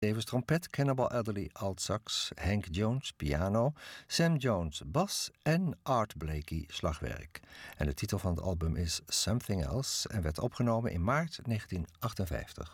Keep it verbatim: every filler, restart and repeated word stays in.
Davis trompet, Cannonball Adderley altsax, Hank Jones piano, Sam Jones bas en Art Blakey slagwerk. En de titel van het album is Something Else en werd opgenomen in maart negentien achtenvijftig.